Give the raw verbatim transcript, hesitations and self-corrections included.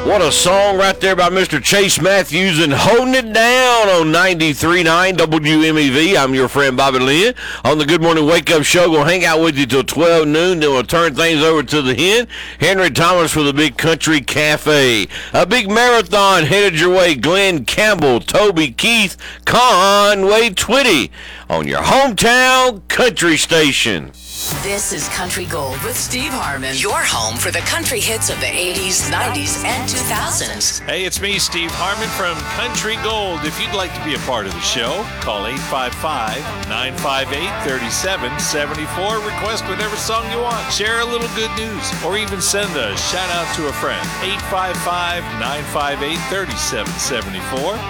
What a song right there by Mister Chase Matthews and Holding It Down on ninety-three point nine W M E V. I'm your friend Bobby Lynn on the Good Morning Wake Up Show. We'll hang out with you till twelve noon. Then we'll turn things over to the hen, Henry Thomas for the Big Country Cafe. A big marathon headed your way. Glenn Campbell, Toby Keith, Conway Twitty on your hometown country station. This is Country Gold with Steve Harmon, your home for the country hits of the eighties, nineties, and two thousands. Hey, it's me, Steve Harmon from Country Gold. If you'd like to be a part of the show, call eight five five, nine five eight, three seven seven four. Request whatever song you want. Share a little good news, or even send a shout out to a friend. eight five five, nine five eight, three seven seven four.